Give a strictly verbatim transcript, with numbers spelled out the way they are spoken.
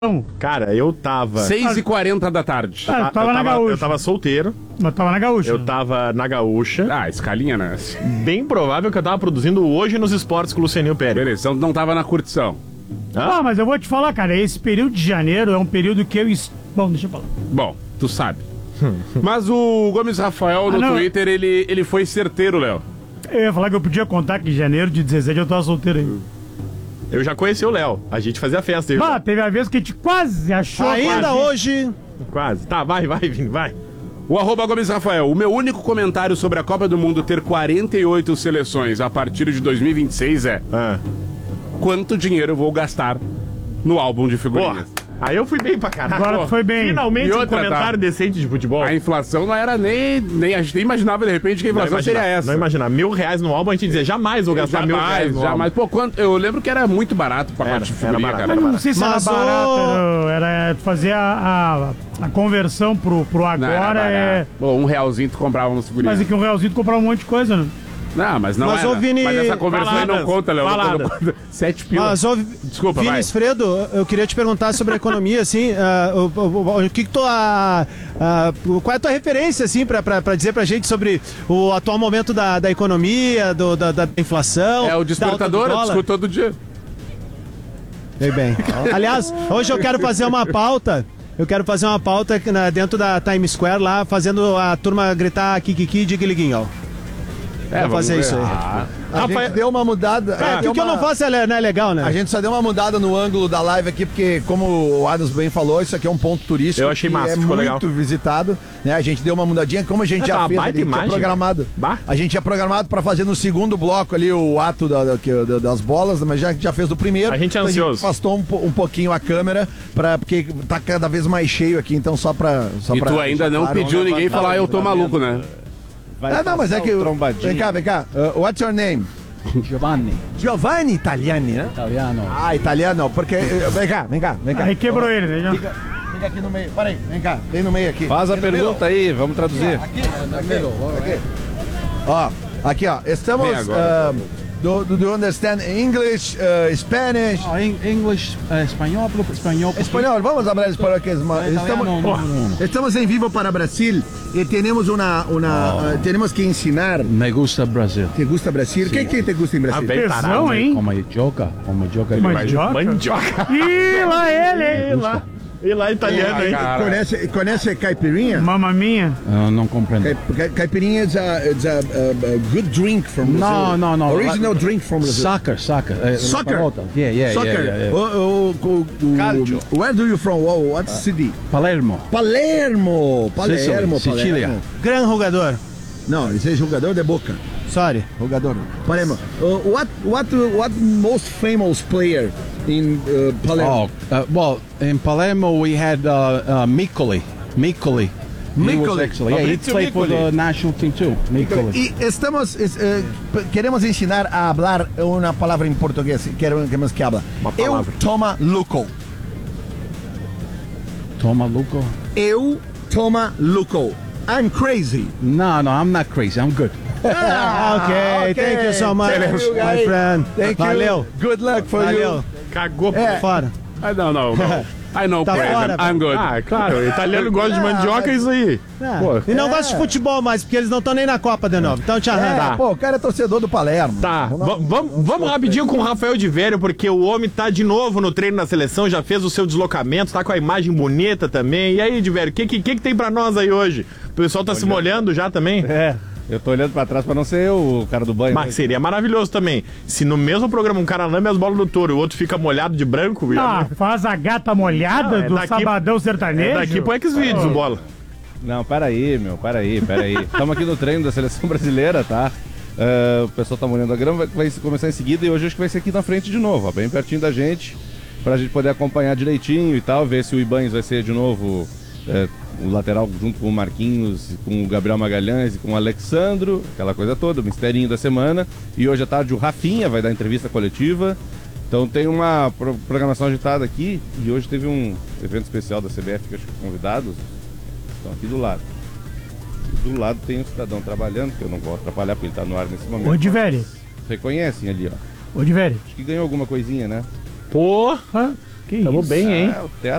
Cara, eu tava... seis e quarenta da tarde. Ah, eu, tava eu, na tava, Gaúcha. eu tava solteiro. Mas tava na Gaúcha. Eu tava na Gaúcha. Ah, escalinha, né? Bem provável que eu tava produzindo hoje nos esportes com o Lucianinho Pérez. Beleza, então não tava na curtição. Ah, ah, mas eu vou te falar, cara, esse período de janeiro é um período que eu... Es... Bom, deixa eu falar. Bom, tu sabe. Mas o Gomes Rafael no ah, Twitter, ele, ele foi certeiro, Léo. Eu ia falar que eu podia contar que em janeiro de dezessete eu tava solteiro aí. Eu já conheci o Léo. A gente fazia festa. Bah, teve a vez que a gente quase achou... Ainda quase. hoje... Quase. Tá, vai, vai, Vini, vai. O arroba Gomes Rafael, o meu único comentário sobre a Copa do Mundo ter quarenta e oito seleções a partir de dois mil e vinte e seis é... Ah. Quanto dinheiro eu vou gastar no álbum de figurinhas? Porra. Aí eu fui bem pra caralho. Agora Pô, foi bem. Finalmente E um outra, comentário tá? decente de futebol. A inflação não era nem, nem... A gente nem imaginava, de repente, que a inflação seria essa. Não imaginar. Mil reais no álbum, a gente dizia, jamais vou gastar Jamais, mil reais no jamais. Pô, quanto, eu lembro que era muito barato o pacote Era, de era figurinha, barato. cara. Mas não sei se Mas era o- barato, era, era fazer a, a, a conversão pro, pro Não, era agora é... barato. Pô, um realzinho tu comprava umas figurinhas. Mas é que um realzinho tu comprar um monte de coisa, né? Não, mas não Mas, era. ô, Vini- Mas essa conversão aí não Faladas, conta, Léo. faladas. Não conta. Sete pila. Mas, ô, Desculpa, vai. Vinícius Fredo, eu queria te perguntar sobre a economia, assim, ah, o, o, o, o que que tu, ah, ah, qual é a tua referência, assim, pra, pra, pra dizer pra gente sobre o atual momento da, da economia, do, da, da inflação? É o da despertador, alta eu do discuto todo dia. Bem, bem. Aliás, hoje eu quero fazer uma pauta, eu quero fazer uma pauta aqui na- dentro da Times Square lá, fazendo a turma gritar kikiki de guiliguinho, ó. É, Vou fazer ver. isso aí. Ah, A Rafael- gente deu uma mudada. É, o deu que, que eu uma- não faço é, não é legal, né? A gente só deu uma mudada no ângulo da live aqui, porque, como o Adams bem falou, isso aqui é um ponto turístico. Eu achei que massa, é ficou muito legal. visitado, né? A gente deu uma mudadinha, como a gente Ah, já tá uma fez, a baita gente tinha imagem. programado. Bah. A gente tinha programado pra fazer no segundo bloco ali o ato da- da- que- da- das bolas, mas já, já fez do primeiro. A gente é Então ansioso. afastou um, po- um pouquinho a câmera, pra, porque tá cada vez mais cheio aqui, então só pra. Só E pra tu ainda deixar não claro. pediu ninguém falar eu tô maluco, né? Ah, não, mas é que. Vem cá, vem cá. Uh, what's your name? Giovanni, Giovanni Italiani, né? italiano. Ah, italiano, porque. eh, Vem cá, vem cá, vem cá. Aí quebrou ele, né? já? Fica, fica aqui no meio. Peraí, vem cá, vem no meio aqui. Faz a Vem no pergunta aí, vamos traduzir. Aqui, aqui, aqui. Ó, aqui, ó. Estamos. Vem agora. Uh, do, do, do you understand English, uh, Spanish? Oh, en- English, eh, espanhol, hablo espanhol. Espanhol, vamos hablar espanhol que es más. Italiano, Estamos, no, no, no. estamos en vivo para Brasil y tenemos una, una uh, tenemos que ensinar. Me gusta Brasil. ¿Te gusta Brasil? ¿Qué, ¿Qué te gusta en Brasil? bem Tesão, tarado, hein? Como joga, como joga. Mandioca? Mandioca. Ih, lá ele, hein? lá. E lá italiano, hein? Cara. Conhece, conhece caipirinha? Mamma minha. Eu não compreendo. Ca- ca- Caipirinha is a, is a, a, a good drink from Brazil. No, no, no. Original drink from Brazil. Soccer, soccer. eh, Soccer? pelota. Yeah, yeah, Soccer. yeah, yeah, yeah. Oh, oh, oh, oh, Calcio. Where do you from? Oh, what city? Palermo. Palermo. Palermo. Sicily, Sicília. Palermo. Gran jogador. Não, esse é jogador de Boca. Sorry. Jogador. Palermo. Uh, what, what, what most famous player in uh, Palermo? Oh, uh, well, in Palermo we had uh, uh, Miccoli. Miccoli. He was Miccoli. excellent. Yeah, he Fabrizio played for Miccoli. the national team too. Miccoli. E estamos, es- eh, p- queremos ensinar a hablar uma palavra em português. Queremos, queremos que habla. Uma Eu palavra. toma Luco. Toma Luco. Eu toma Luco. I'm crazy. No, no, I'm not crazy. I'm good. Ah, ok, thank you so much, Thank you, my guys. friend. Thank you. Valeu. Good luck for Valeu. you. Cagou. É. Fora. Ah, não, não, não. I know, Tá present. fora, I'm good. Ah, claro. O italiano gosta de mandioca, é isso aí. Ah, Pô. e não É. gosta de futebol mais, porque eles não estão nem na Copa de novo. Então te É, arranda. pô, o cara é torcedor do Palermo. Tá, va- vamos vamos rapidinho com o Rafael de Vério, porque o homem tá de novo no treino da seleção, já fez o seu deslocamento, tá com a imagem bonita também. E aí, de Vério, o que, que, que que tem pra nós aí hoje? O pessoal tá se molhando já também? É, eu tô olhando pra trás pra não ser eu o cara do banho. Mas seria maravilhoso também. Se no mesmo programa um cara lame as bolas do touro e o outro fica molhado de branco, Ah, já- faz a gata molhada Não, é do daqui- Sabadão é Sertanejo. daqui pro Xvideos o bola. Não, peraí, meu, peraí, peraí. Estamos aqui no treino da seleção brasileira, tá? Ah, o pessoal tá molhando a grama, vai, vai começar em seguida e hoje acho que vai ser aqui na frente de novo, ó, bem pertinho da gente, pra gente poder acompanhar direitinho e tal, ver se o Ibanes vai ser de novo é, o lateral junto com o Marquinhos, com o Gabriel Magalhães e com o Alexandro, aquela coisa toda, o misterinho da semana. E hoje à tarde o Rafinha vai dar entrevista coletiva. Então tem uma pro- programação agitada aqui e hoje teve um evento especial da C B F que acho que convidados estão aqui do lado. Do lado tem um cidadão trabalhando, que eu não vou atrapalhar porque ele tá no ar nesse momento. Ô, de velho. Reconhecem ali, ó. Ô, de velho. Acho que ganhou alguma coisinha, né? Porra, Hã? Que tamo isso? bem, hein? É, o teatro